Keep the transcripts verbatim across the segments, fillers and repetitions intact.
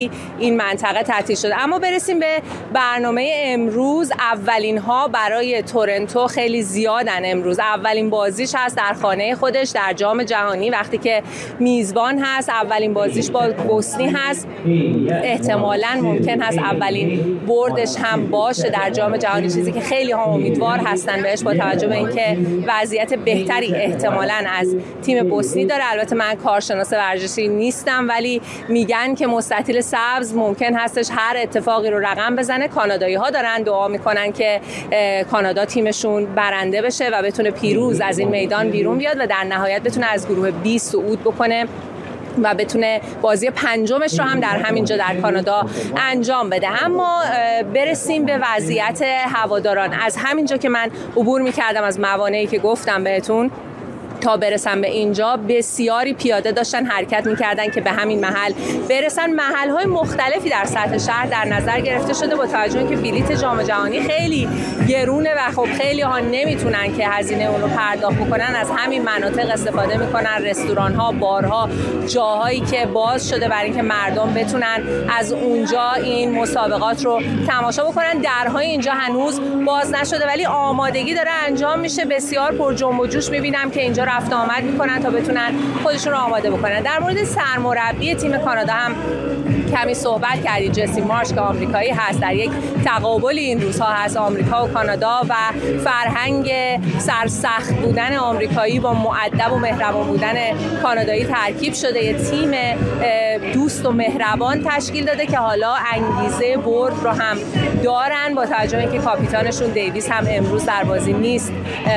این منطقه تعطیل شده. اما برسیم به برنامه امروز. اولین ها برای تورنتو خیلی زیادن. امروز اولین بازیش هست در خانه خودش در جام جهانی، وقتی که میزبان هست. اولین بازیش با بوسنی هست، احتمالاً ممکن هست اولین بردش هم باشه در جام جهانی، چیزی که خیلی ها امیدوار هستن بهش با توجه به اینکه وضعیت بهتری احتمالاً از تیم بوسنی داره. البته من کارشناس ورزشی نیستم، ولی میگن که مستطیل سبز ممکن هستش هر اتفاقی رو رقم بزنه. کانادایی ها دارن دعا میکنن که کانادا تیمشون برنده بشه و بتونه پیروز از این میدان بیرون بیاد و در نهایت بتونه از گروه بی صعود بکنه و بتونه بازی پنجمش رو هم در همینجا در کانادا انجام بده. اما برسیم به وضعیت هواداران. از همینجا که من عبور میکردم از موانعی که گفتم بهتون تا برسن به اینجا، بسیاری پیاده داشتن حرکت میکردن که به همین محل برسن. محل‌های مختلفی در سطح شهر در نظر گرفته شده با توجه که بلیت جام جهانی خیلی گرونه و خب خیلی ها نمیتونن که هزینه اون رو پرداخت بکنن. از همین مناطق استفاده میکنن، رستوران‌ها، بارها، جاهایی که باز شده برای اینکه مردم بتونن از اونجا این مسابقات رو تماشا بکنن. درهای اینجا هنوز باز نشده ولی آمادگی داره انجام میشه. بسیار پر جنب و جوش میبینم که اینجا رفت آمد میکنن تا بتونن خودشون رو آماده بکنن. در مورد سرمربی تیم کانادا هم کمی صحبت کردید. جسی مارش که آمریکایی هست، در یک تقابل این روزها هست آمریکا و کانادا و فرهنگ سرسخت بودن آمریکایی با مؤدب و مهربان بودن کانادایی ترکیب شده. یه تیم دوست و مهربان تشکیل داده که حالا انگیزه برد رو هم دارن با توجه به اینکه کاپیتانشون دیویس هم امروز در بازی نیست،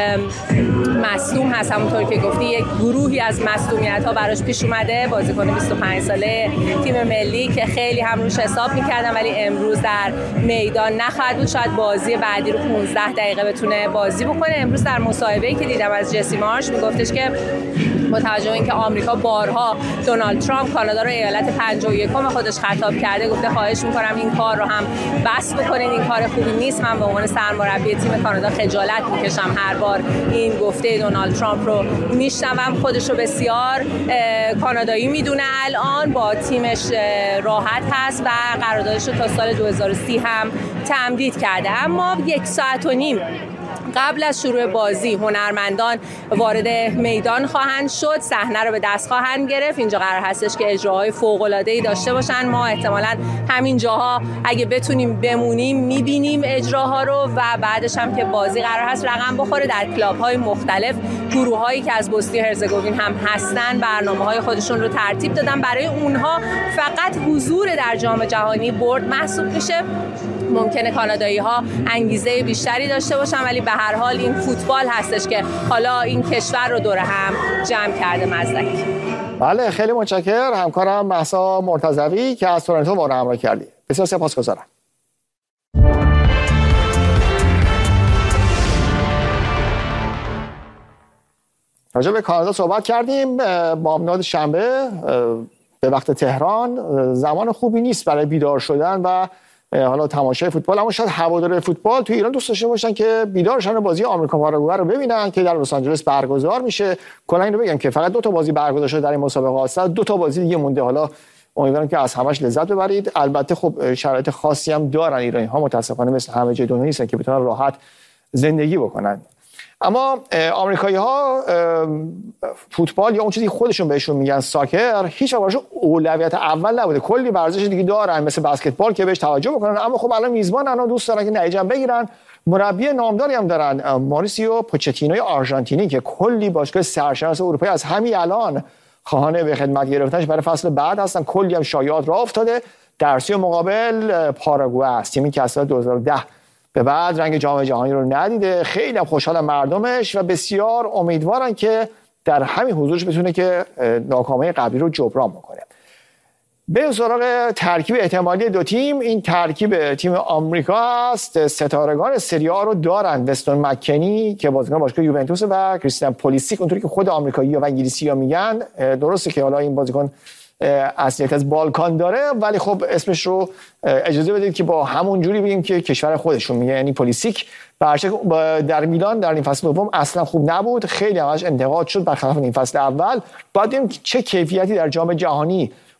مصدوم هست. همونطور که گفتی یک گروهی از مصدومیت‌ها براش پیش اومده. بازیکن بیست و پنج ساله تیم ملی که خیلی هم روش حساب می‌کردن ولی امروز در میدان نخواهد بود. شاید بازی بعدی رو پانزده دقیقه بتونه بازی بکنه. امروز در مصاحبه‌ای که دیدم از جسی مارش میگفتش که با توجه به اینکه آمریکا بارها دونالد ترامپ کانادا رو ایالت پنجاه و یکم خودش خطاب کرده، گفته خواهش می‌کنم این کار رو هم بس بکنین، این کار خوبی نیست. من به عنوان سرمربی تیم کانادا خجالت می‌کشم هر بار این گفته دونالد ترامپ رو میشنوم. خودش رو بسیار کانادایی میدونه، الان با تیمش راحت هست و قراردادش رو تا سال دو هزار و سی هم تمدید کرده. اما یک ساعت و نیم قبل از شروع بازی هنرمندان وارد میدان خواهند شد، صحنه رو به دست خواهند گرفت. اینجا قرار هستش که اجراهای فوق‌العاده‌ای داشته باشن. ما احتمالاً همین جاها اگه بتونیم بمونیم می‌بینیم اجراها رو و بعدش هم که بازی قرار هست رقم بخوره. در کلاب‌های مختلف گروه‌هایی که از بوسنی و هرزگوین هم هستن برنامه‌های خودشون رو ترتیب دادن. برای اونها فقط حضور در جام جهانی برد محسوب میشه. ممکنه کانادایی ها انگیزه بیشتری داشته باشن ولی به هر حال این فوتبال هستش که حالا این کشور رو دور هم جمع کرده. مزدک. بله خیلی متشکرم همکارم مهسا مرتضوی که از تورنتو ما رو همراه کردی. بسیار سپاسگزارم. راجع به کانادا صحبت کردیم. بامداد شنبه به وقت تهران زمان خوبی نیست برای بیدار شدن و حالا تماشای فوتبال، اما شاید هوادار فوتبال تو ایران دوست داشته باشن که بیدارشن بازی آمریکا پاراگوئه رو ببینن که در لس آنجلس برگزار میشه. کلا اینو بگم که فقط دو تا بازی برگزار شده در این مسابقه هست، دو تا بازی دیگه مونده. حالا امیدوارم که از همش لذت ببرید. البته خب شرایط خاصی هم دارن ایرانی ها، متاسفانه مثل همه جای دنیا نیستن که بتونن راحت زندگی بکنن. اما آمریکایی ها فوتبال یا اون چیزی خودشون بهشون میگن ساکر هیچ وقت اولویت اول نبوده. کلی ورزش دیگه دارن مثل بسکتبال که بهش توجه بکنن، اما خب الان میزبانن و دوست دارن که نتیجه بگیرن. مربی نامداری هم دارن، ماریسیو پوچتینوی آرژانتینی که کلی باشگاه سرشناس اروپایی از همین الان خواهان به خدمت گرفتنش برای فصل بعد هستن. کلی هم شایعات راه افتاده. در سوی مقابل پاراگوئه است، تیمی که از سال دو هزار و ده به بعد رنگ جام جهانی رو ندیده. خیلی هم خوشحالن مردمش و بسیار امیدوارن که در همین حضورش بتونه که ناکامی قبلی رو جبران بکنه. به سراغ ترکیب احتمالی دو تیم. این ترکیب تیم آمریکا است. ستارگان سری آ رو دارن، وستون مکنی که بازیکن باشگاه یوونتوس و کریستیان پولیسیک، اونطوری که خود آمریکایی و انگلیسی ها میگن. درسته که حالا این بازیکن اصلیت از بالکان داره ولی خب اسمش رو اجازه بدید که با همون جوری بگیم که کشور خودشون میگه، یعنی پولیسیک. در میلان در این فصل دوم اصلا خوب نبود، خیلی همش انتقاد شد برخلاف این فصل اول. باید ببینیم چه کیفیتی در جام جهانی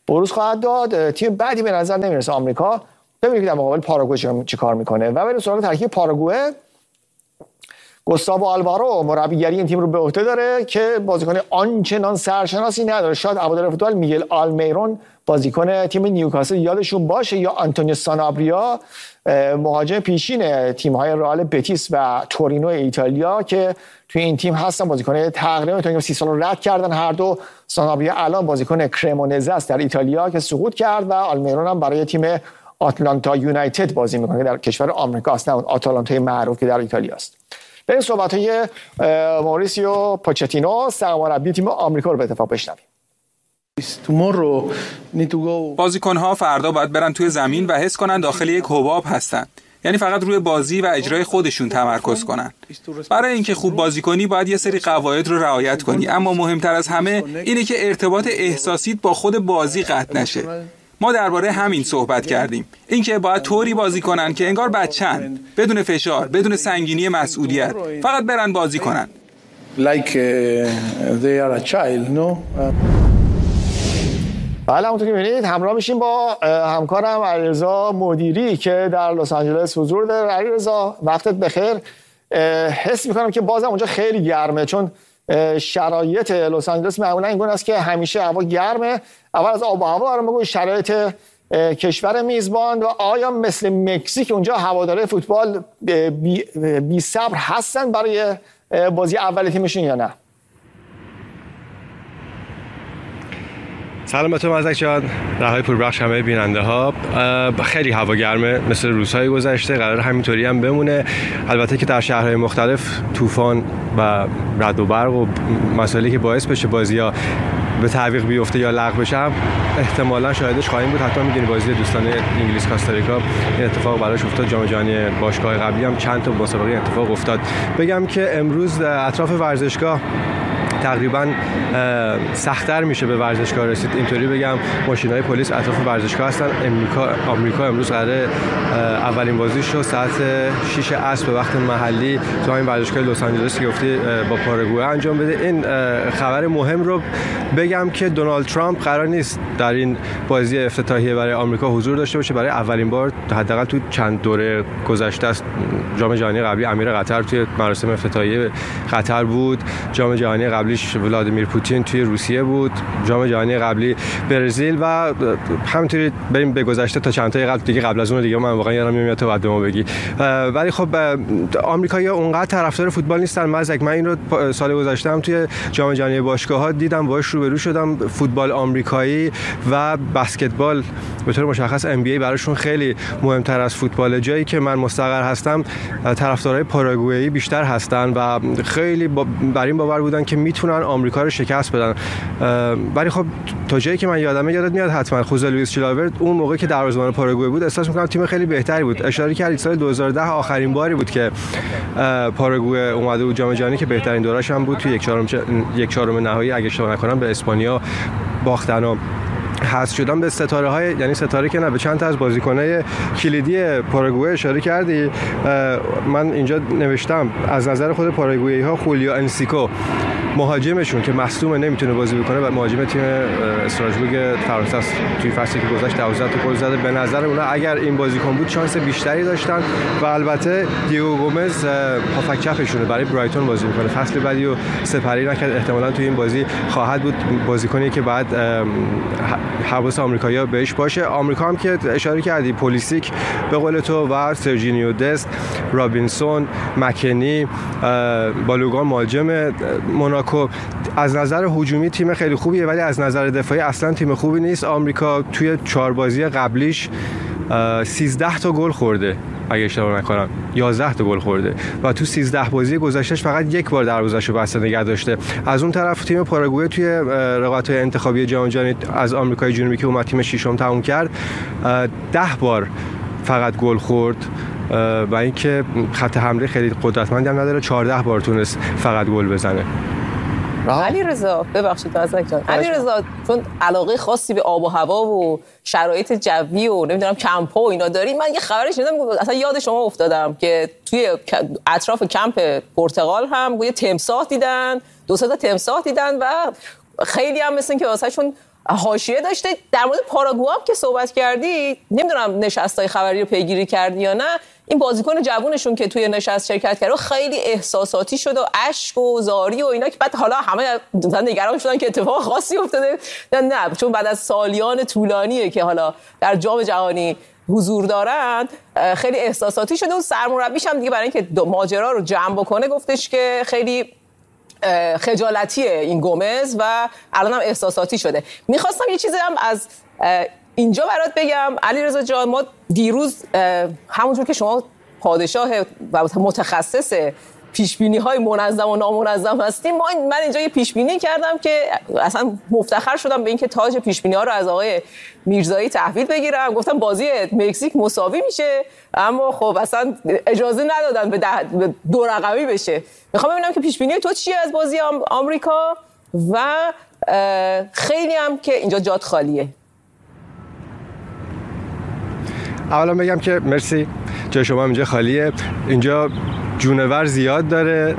بروز خواهد داد. تیم بعدی به نظر نمیرسه آمریکا. ببینید که در مقابل پاراگوئه چی کار میکنه. و بریم سراغ ترکیب پاراگوئه. گوستاوو آلوارو مربیگری این تیم رو به عهده داره که بازیکن آنچنان سرشناسی نداره. شاید هوادار فوتبال میگل آلمیرون بازیکن تیم نیوکاسل یادشون باشه، یا آنتونیو سانابریا مهاجم پیشین تیم‌های رئال بتیس و تورینو ایتالیا که توی این تیم هستن. بازیکن تقریبا تا سی سال رو رد کردن هر دو. سانابریا الان بازیکن کرمونزه است در ایتالیا که سقوط کرد و آلمیرون هم برای تیم آتلانتا یونایتد بازی میکنه در کشور آمریکا است، نه اون آتالانتای معروف که در ایتالیا است. به صحبت‌های موریسیو پوچتینو سرمربی تیم آمریکا رو به اتفاق بشنویم. بازیکن‌ها فردا باید برن توی زمین و حس کنن داخل یک حباب هستن، یعنی فقط روی بازی و اجرای خودشون تمرکز کنن. برای اینکه خوب بازی کنی باید یه سری قواعد رو رعایت کنی، اما مهمتر از همه اینه که ارتباط احساسیت با خود بازی قطع نشه. ما درباره همین صحبت کردیم، اینکه باید طوری بازی کنن که انگار بچه‌ن، بدون فشار، بدون سنگینی مسئولیت، فقط برن بازی کنن. Like they are a child, no? بله، همونطور که می‌بینید همراه میشیم با همکارم علیرضا مدیری که در لس آنجلس حضور داره. علیرضا وقتت بخیر. حس می‌کنم که بازم اونجا خیلی گرمه، چون شرایط لس آنجلس معمولا این گونه است که همیشه هوا گرمه. اول از آب و هوا برام بگو شرایط کشور میزبان و آیا مثل مکزیک اونجا هواداره فوتبال بی, بی صبر هستن برای بازی اول تیمشون یا نه؟ سلام به تو مزدک جان، رههای پربخش همه بیننده ها. خیلی هوا گرمه مثل روزهای گذشته، قرار همینطوری هم بمونه. البته که در شهرهای مختلف طوفان و رعد و برق و مسائلی که باعث بشه بازی‌ها به تعویق بیفته یا لغو بشه هم احتمالاً شاهدش خواهیم بود. حتما می‌دونی بازی دوستانه انگلیس کاستاریکا این اتفاق براش افتاد. جام جهانی باشگاه قبلی هم چند تا مسابقه اتفاق افتاد. بگم که امروز اطراف ورزشگاه تقریبا سخت‌تر میشه به ورزشگاه رسید. اینطوری بگم ماشین‌های پلیس اطراف ورزشگاه هستن. امریکا آمریکا امروز قراره اولین بازیش رو ساعت شش عصر به وقت محلی تو همین ورزشگاه لس آنجلس که گفتی با پاراگوئه انجام بده. این خبر مهم رو بگم که دونالد ترامپ قرار نیست در این بازی افتتاحیه برای آمریکا حضور داشته باشه. برای اولین بار حداقل تو چند دوره گذشته است. جام جهانی قبلی امیر قطر توی مراسم افتتاحیه قطر بود. جام جهانی قبلی ولادیمیر پوتین توی روسیه بود. جام جهانی قبلی برزیل و همینطوری بریم به گذشته تا چند تا قبل دیگه قبل از اون دیگه من واقعا یادم نمیاد تو بعد ما بگی. ولی خب آمریکایی‌ها اونقدر طرفدار فوتبال نیستن. مزک من این رو سال گذشته هم توی جام جهانی باشگاه‌ها دیدم، باهاش روبرو شدم. فوتبال آمریکایی و بسکتبال به طور مشخص ام بی ای براشون خیلی مهمتر از فوتبال. جایی که من مستقر هستم طرفدارای پاراگوئه‌ای بیشتر هستن و خیلی بر این باور بودن که میتونن آمریکا رو شکست بدن. ولی خب تا جایی که من یادمه، یادت میاد حتما خوزه لوئیس چیلاورت اون موقع که دروازه‌بان پاراگوئه بود احساس می‌کنم تیم خیلی بهتری بود. اشاره کردید سال دو هزار و ده آخرین باری بود که پاراگوئه اومده بود جام جهانی که بهترین دوره‌اش هم بود. توی یک چهارم یک چهارم نهایی اگه اشتباه نکنم به اسپانیا باختن و حذف شدن. به ستاره های یعنی ستاره که نه به چند تا از بازیکن‌های کلیدی پاراگوئه اشاره کردی. من اینجا نوشتم از نظر خود پاراگوئه‌ها خولیو انسیکو مهاجمشون که مصدوم نمیتونه بازی بکنه و مهاجم تیم استراسبورگ فرانسه است. توی فصلی که گذشت دوازده تا گل زده. به نظر اونا اگر این بازیکن بود شانس بیشتری داشتن و البته دیگو گومز هافک چپشونه برای برایتون بازی میکنه. فصل بعدی رو سپری نکرد، احتمالاً توی این بازی خواهد بود. بازیکنی که بعد حواس آمریکایی‌ها بهش باشه. آمریکا هم که اشاره کردی پولیسیک به قول تو و سرجینیو دست، رابینسون، مکنی، بالوگان مهاجم موناکو از نظر هجومی تیم خیلی خوبیه ولی از نظر دفاعی اصلا تیم خوبی نیست. آمریکا توی چهار بازی قبلیش سیزده تا گل خورده اگه اشتباه نکنم، یازده تا گل خورده و تو سیزده بازی گذشتهش فقط یک بار دروازه‌شو بسته نگه داشته. از اون طرف تیم پاراگوئه توی رقابت‌های انتخابی جام جهانی از آمریکای جنوبی که اومد تیم ششم تموم کرد ده بار فقط گل خورد و اینکه خط حمله خیلی قدرتمندی هم نداره، چهارده بار تونست فقط گل بزنه. علیرضا ببخشید نازک جان، علیرضا چون علاقه خاصی به آب و هوا و شرایط جوی و نمیدونم کمپ‌ها و اینا داری، من یه خبری شنیدم اصلا یاد شما افتادم که توی اطراف کمپ پرتغال هم یه تمساح دیدن، دو سه تا تمساح دیدن و خیلی هم مثل که واسهشون حاشیه داشته. در مورد پاراگوئه که صحبت کردی، نمیدونم نشستای خبری رو پیگیری کردی یا نه، این بازیکن جوونشون که توی نشست شرکت کرد خیلی احساساتی شد و اشک و زاری و اینا که بعد حالا همه نگران شدن که اتفاق خاصی افتاده. نه نه چون بعد از سالیان طولانیه که حالا در جام جهانی حضور دارن خیلی احساساتی شده و سرمربیش هم دیگه برای اینکه ماجرا رو جمع بکنه گفتش که خیلی خجالتیه این گومز و الان هم احساساتی شده. میخواستم یه چیزی هم از اینجا برات بگم علیرضا جان. ما دیروز همونجور که شما پادشاه و متخصص پیشبینی های منظم و نامنظم هستیم، ما من اینجا یه پیشبینی کردم که اصلا مفتخر شدم به اینکه تاج پیشبینی ها رو از آقای میرزایی تحویل بگیرم. گفتم بازی مکزیک مساوی میشه، اما خب اصلا اجازه ندادن به, به دو رقمی بشه. میخوام ببینم که پیشبینی تو چیه از بازی آمریکا و خیلی هم که اینجا جات خالیه. اولا بگم که مرسی، جای شما اینجا خالیه. اینجا جونور زیاد داره،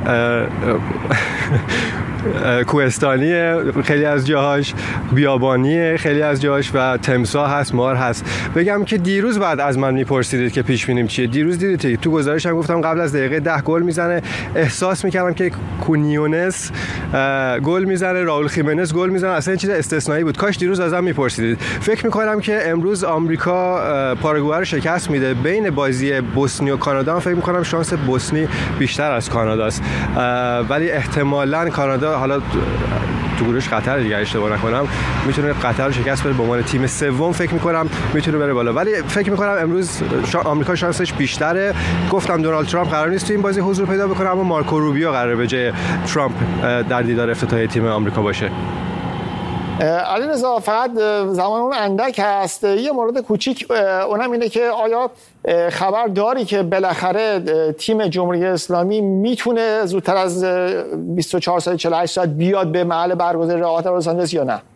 کوهستانیه خیلی از جاهاش، بیابانیه خیلی از جاهاش و تمساح هست، مار هست. بگم که دیروز بعد از من میپرسیدید که پیش بینیم چیه. دیروز دیدید تو گزارشم گفتم قبل از دقیقه ده گل میزنه. احساس میکردم که کونیونس گل میزنه، راول خیمنز گل میزنه. اصلا این چیز استثنایی بود. کاش دیروز ازم میپرسیدید. فکر میکنم که امروز آمریکا پاراگوئه رو شکست میده. بین بازی بوسنی و کانادا فکر میکنم شانس بوسنی بیشتر از کاناداست، ولی احتمالاً کانادا حالا تو گروهش قطر دیگه اشتباه نکنم میتونه قطر رو شکست بده به عنوان تیم سوم. فکر میکنم میتونه بره بالا، ولی فکر میکنم امروز شا... آمریکا شانسش بیشتره. گفتم دونالد ترامپ قرار نیست تو این بازی حضور پیدا بکنه، اما مارکو روبیو قراره به جای ترامپ در دیدار افتتاحیه تیم آمریکا باشه. علیرضا فقط زمان اون اندک هست. یه مورد کوچیک اونم اینه که آیا خبر داری که بالاخره تیم جمهوری اسلامی میتونه زودتر از بیست و چهار ساعت چهل و هشت ساعت بیاد به محل برگزاری رقابت لس آنجلس یا نه؟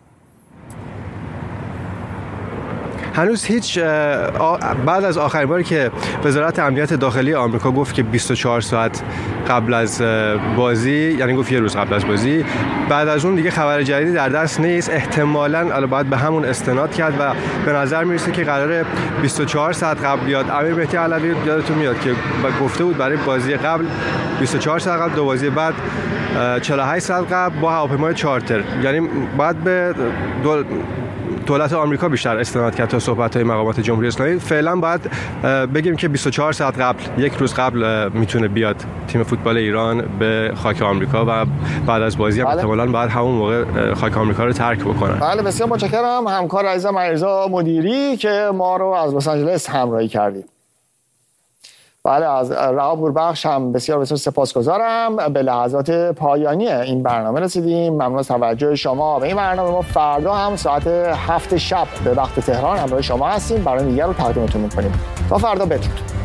هنوز هیچ. بعد از آخرین باری که وزارت امنیت داخلی آمریکا گفت که بیست و چهار ساعت قبل از بازی، یعنی گفت یه روز قبل از بازی، بعد از اون دیگه خبر جدیدی در دست نیست. احتمالاً الان باید به همون استناد کرد و به نظر میرسه که قراره بیست و چهار ساعت قبل بیاد. امیر مهدی علوی یادتون میاد که گفته بود برای بازی قبل بیست و چهار ساعت قبل، دو بازی بعد چهل و هشت ساعت قبل با هواپیمای چارتر. یعنی باید به دول دولت آمریکا بیشتر استناد کرد تا صحبت‌های مقامات جمهوری اسلامی. فعلا باید بگیم که بیست و چهار ساعت قبل، یک روز قبل میتونه بیاد تیم فوتبال ایران به خاک آمریکا و بعد از بازی هم احتمالاً بعد همون موقع خاک آمریکا رو ترک بکنن. بله بسیار متشکرم همکار عزیزم علیرضا مدیری که ما رو از لس آنجلس همراهی کردید. بله از رها پوربخش هم بسیار بسیار سپاسگزارم. به لحظات پایانی این برنامه رسیدیم. ممنون از توجه شما به این برنامه. ما فردا هم ساعت هفت شب به وقت تهران همراه شما هستیم. برنامه دیگر رو تقدیمتون می‌کنیم. تا فردا بدرود.